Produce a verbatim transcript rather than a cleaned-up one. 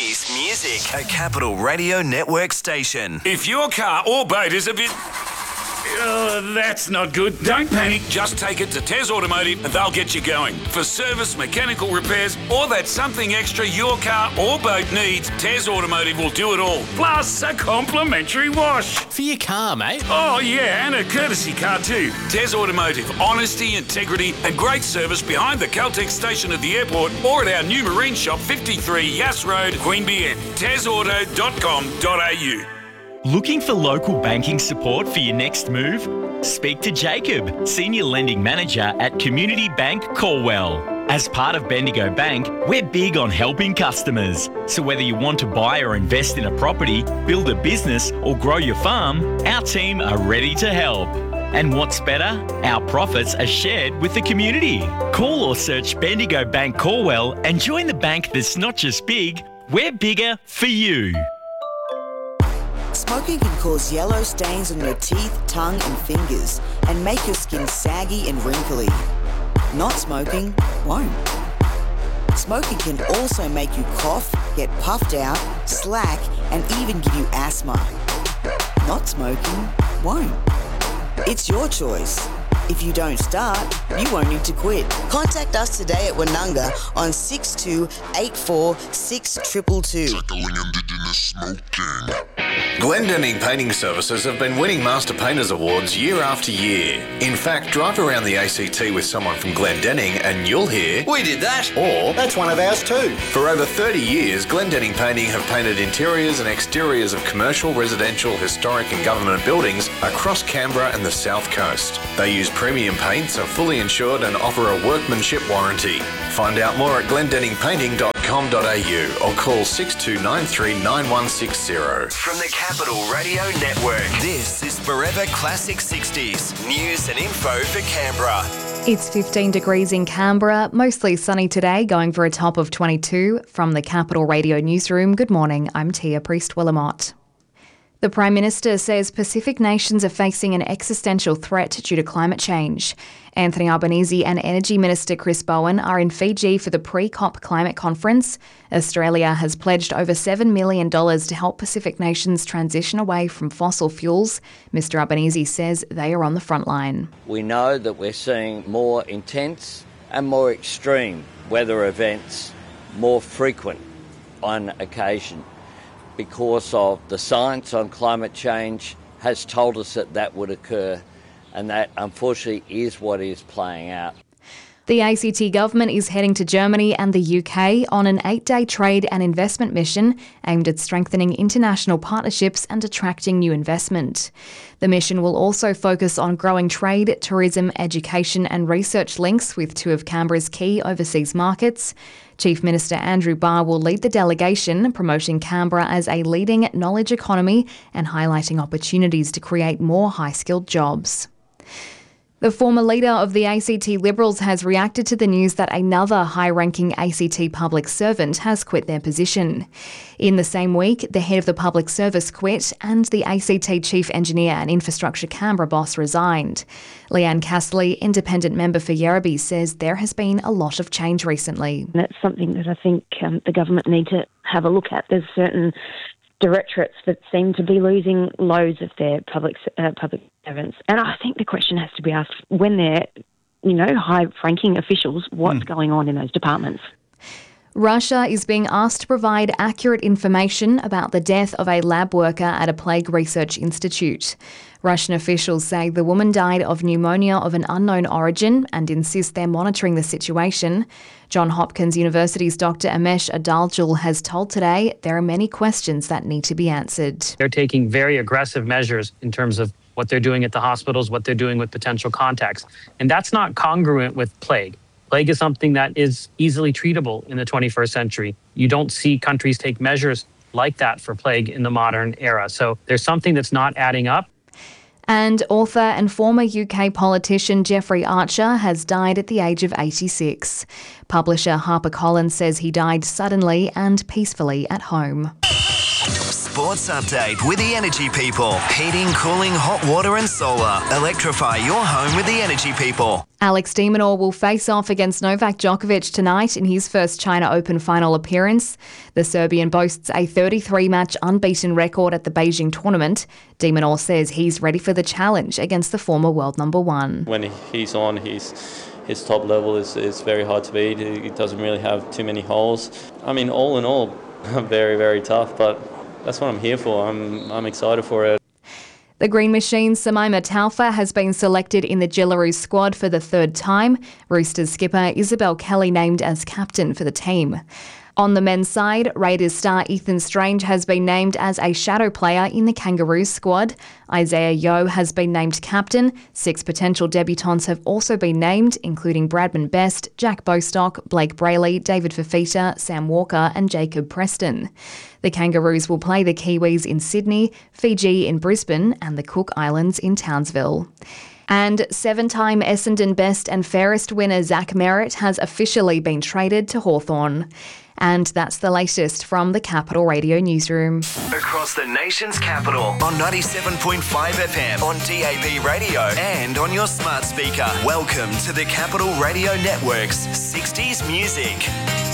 sixties music. A Capital Radio Network station. If your car or boat is a bit... Oh, that's not good. Don't panic. Just take it to Tez Automotive and they'll get you going. For service, mechanical repairs, or that something extra your car or boat needs, Tez Automotive will do it all. Plus a complimentary wash. For your car, mate. Oh, yeah, and a courtesy car too. Tez Automotive. Honesty, integrity and great service behind the Caltex station at the airport or at our new marine shop, fifty-three Yass Road, Queanbeyan. tez auto dot com dot a u. Looking for local banking support for your next move? Speak to Jacob, Senior Lending Manager at Community Bank Corwell. As part of Bendigo Bank, we're big on helping customers. So whether you want to buy or invest in a property, build a business or grow your farm, our team are ready to help. And what's better? Our profits are shared with the community. Call or search Bendigo Bank Corwell and join the bank that's not just big, we're bigger for you. Smoking can cause yellow stains on your teeth, tongue and fingers and make your skin saggy and wrinkly. Not smoking won't. Smoking can also make you cough, get puffed out, slack and even give you asthma. Not smoking won't. It's your choice. If you don't start, you won't need to quit. Contact us today at Woonunga on six two eight four six two two two. Tackling Indigenous smoking. Glendenning Painting Services have been winning Master Painters Awards year after year. In fact, drive around the A C T with someone from Glendenning and you'll hear, "We did that." Or, "That's one of ours too." For over thirty years, Glendenning Painting have painted interiors and exteriors of commercial, residential, historic and government buildings across Canberra and the South Coast. They use premium paints, are fully insured and offer a workmanship warranty. Find out more at glendenning painting dot com dot a u or call six two nine three nine one six zero. From the Capital Radio Network, this is Forever Classic sixties. News and info for Canberra. It's fifteen degrees in Canberra, mostly sunny today, going for a top of twenty-two. From the Capital Radio Newsroom, good morning, I'm Tia Priest-Willamott. The Prime Minister says Pacific nations are facing an existential threat due to climate change. Anthony Albanese and Energy Minister Chris Bowen are in Fiji for the pre-COP climate conference. Australia has pledged over seven million dollars to help Pacific nations transition away from fossil fuels. Mister Albanese says they are on the front line. We know that we're seeing more intense and more extreme weather events, more frequent on occasion, because of the science on climate change has told us that that would occur, and that unfortunately is what is playing out. The A C T government is heading to Germany and the U K on an eight-day trade and investment mission aimed at strengthening international partnerships and attracting new investment. The mission will also focus on growing trade, tourism, education and research links with two of Canberra's key overseas markets. Chief Minister Andrew Barr will lead the delegation, promoting Canberra as a leading knowledge economy and highlighting opportunities to create more high-skilled jobs. The former leader of the A C T Liberals has reacted to the news that another high-ranking A C T public servant has quit their position. In the same week, the head of the public service quit and the A C T Chief Engineer and Infrastructure Canberra boss resigned. Leanne Castley, independent member for Yerrabee, says there has been a lot of change recently. That's something that I think um, the government need to have a look at. There's certain directorates that seem to be losing loads of their public uh, public servants. And I think the question has to be asked, when they're, you know, high-ranking officials, what's mm. going on in those departments? Russia is being asked to provide accurate information about the death of a lab worker at a plague research institute. Russian officials say the woman died of pneumonia of an unknown origin and insist they're monitoring the situation. Johns Hopkins University's Doctor Amesh Adalgil has told Today there are many questions that need to be answered. They're taking very aggressive measures in terms of what they're doing at the hospitals, what they're doing with potential contacts. And that's not congruent with plague. Plague is something that is easily treatable in the twenty-first century. You don't see countries take measures like that for plague in the modern era. So there's something that's not adding up. And author and former U K politician Jeffrey Archer has died at the age of eighty-six. Publisher HarperCollins says he died suddenly and peacefully at home. sports update with the Energy People. Heating, cooling, hot water and solar. Electrify your home with the Energy People. Alex de Minaur will face off against Novak Djokovic tonight in his first China Open final appearance. The Serbian boasts a thirty-three match unbeaten record at the Beijing tournament. De Minaur says he's ready for the challenge against the former world number one. When he's on, he's, his top level is, is very hard to beat. He doesn't really have too many holes. I mean, all in all, very, very tough, but that's what I'm here for. I'm, I'm excited for it. The Green Machine's Samaima Taufa has been selected in the Jillaroos squad for the third time. Roosters skipper Isabel Kelly named as captain for the team. On the men's side, Raiders star Ethan Strange has been named as a shadow player in the Kangaroos squad. Isaiah Yeo has been named captain. Six potential debutants have also been named, including Bradman Best, Jack Bostock, Blake Brayley, David Fafita, Sam Walker and Jacob Preston. The Kangaroos will play the Kiwis in Sydney, Fiji in Brisbane and the Cook Islands in Townsville. And seven-time Essendon Best and Fairest winner Zach Merritt has officially been traded to Hawthorn. And that's the latest from the Capital Radio newsroom. Across the nation's capital on ninety-seven point five F M, on D A B radio and on your smart speaker. Welcome to the Capital Radio Network's sixties Music.